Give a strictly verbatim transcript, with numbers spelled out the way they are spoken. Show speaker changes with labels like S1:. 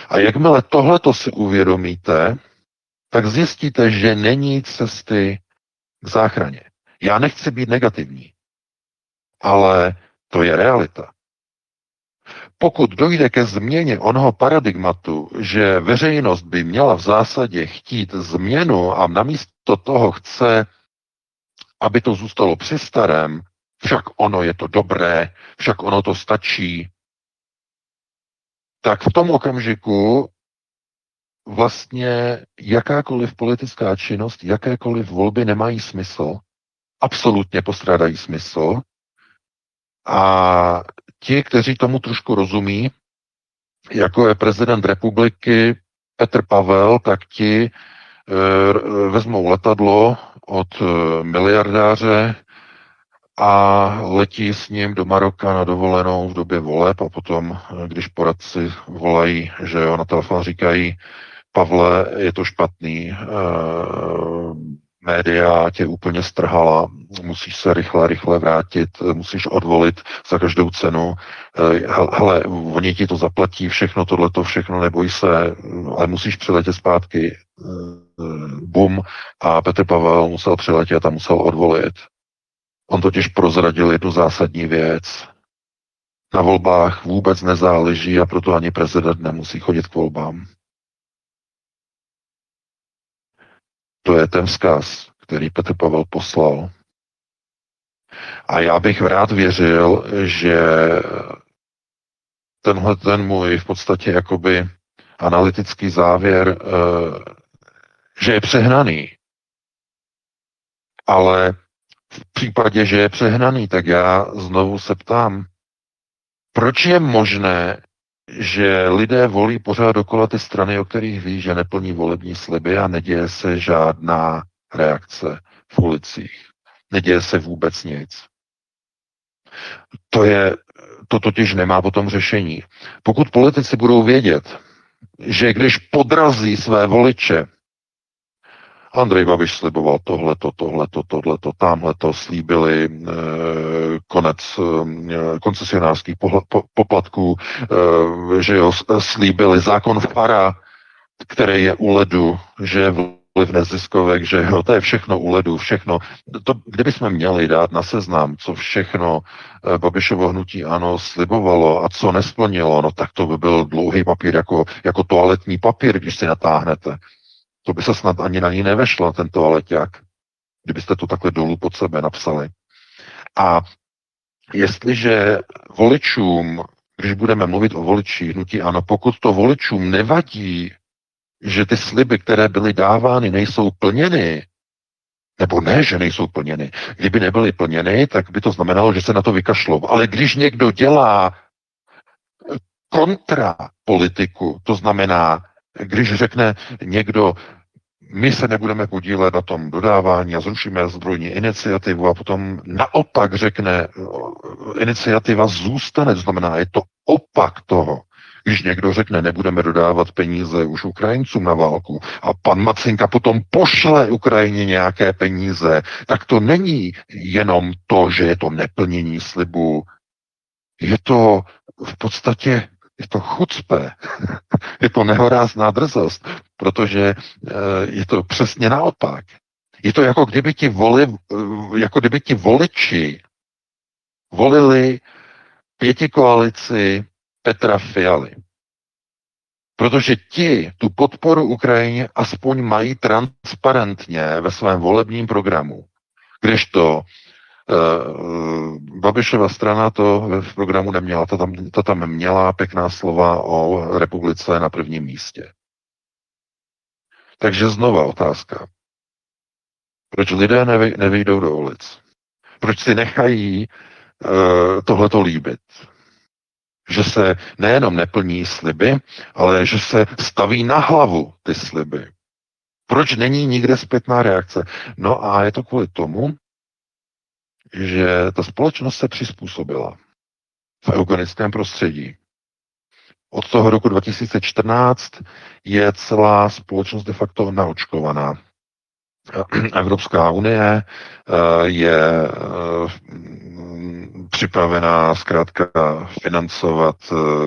S1: A jakmile tohleto si uvědomíte, tak zjistíte, že není cesty k záchraně. Já nechci být negativní, ale to je realita. Pokud dojde ke změně onoho paradigmatu, že veřejnost by měla v zásadě chtít změnu a namísto toho chce, aby to zůstalo při starém, však ono je to dobré, však ono to stačí, tak v tom okamžiku vlastně jakákoliv politická činnost, jakékoliv volby nemají smysl, absolutně postrádají smysl a ti, kteří tomu trošku rozumí, jako je prezident republiky Petr Pavel, tak ti e, vezmou letadlo od e, miliardáře a letí s ním do Maroka na dovolenou v době voleb a potom, když poradci volají, že jo, na telefon říkají, Pavle, je to špatný, e, média tě úplně strhala, musíš se rychle, rychle vrátit, musíš odvolit za každou cenu, hele, oni ti to zaplatí, všechno tohleto, všechno, neboj se, ale musíš přiletět zpátky, bum, a Petr Pavel musel přiletět a musel odvolit. On totiž prozradil jednu zásadní věc. Na volbách vůbec nezáleží a proto ani prezident nemusí chodit k volbám. To je ten vzkaz, který Petr Pavel poslal. A já bych rád věřil, že tenhle ten můj v podstatě jakoby analytický závěr, že je přehnaný. Ale v případě, že je přehnaný, tak já znovu se ptám, proč je možné, že lidé volí pořád dokola ty strany, o kterých ví, že neplní volební sliby a neděje se žádná reakce v ulicích. Neděje se vůbec nic. To je, to totiž nemá potom řešení. Pokud politici budou vědět, že když podrazí své voliče, Andrej Babiš sliboval tohleto, tohleto, tohleto, tamhleto, slíbili e, konec e, koncesionářských po, poplatků, e, že jo, slíbili zákon Fara, který je u ledu, že je vliv neziskovek, že jo, to je všechno u ledu, všechno. To, kdybychom měli dát na seznam, co všechno e, Babišovo hnutí ANO slibovalo a co nesplnilo, no tak to by byl dlouhý papír, jako, jako toaletní papír, když si natáhnete. To by se snad ani na ní nevešlo, ten toaleťák, kdybyste to takhle dolů pod sebe napsali. A jestliže voličům, když budeme mluvit o voličích hnutí ANO, pokud to voličům nevadí, že ty sliby, které byly dávány, nejsou plněny, nebo ne, že nejsou plněny. Kdyby nebyly plněny, tak by to znamenalo, že se na to vykašlou. Ale když někdo dělá kontrapolitiku, to znamená, když řekne někdo, my se nebudeme podílet na tom dodávání a zrušíme zbrojní iniciativu a potom naopak řekne, iniciativa zůstane, to znamená, je to opak toho. Když někdo řekne, nebudeme dodávat peníze už Ukrajincům na válku a pan Macinka potom pošle Ukrajině nějaké peníze, tak to není jenom to, že je to neplnění slibu. Je to v podstatě je to chucpe, je to nehorázná drzost, protože je to přesně naopak. Je to jako kdyby ti, voli, jako kdyby ti voliči volili pětikoalici Petra Fialy. Protože ti tu podporu Ukrajině aspoň mají transparentně ve svém volebním programu. Kdežto Uh, Babišova strana to v programu neměla, ta tam, ta tam měla pěkná slova o republice na prvním místě. Takže znova otázka. Proč lidé nevy, nevyjdou do ulic? Proč si nechají uh, tohleto líbit? Že se nejenom neplní sliby, ale že se staví na hlavu ty sliby. Proč není nikde zpětná reakce? No a je to kvůli tomu, že ta společnost se přizpůsobila v eugenickém prostředí. Od toho roku dva tisíce čtrnáct je celá společnost de facto naočkovaná. Evropská unie je připravená zkrátka financovat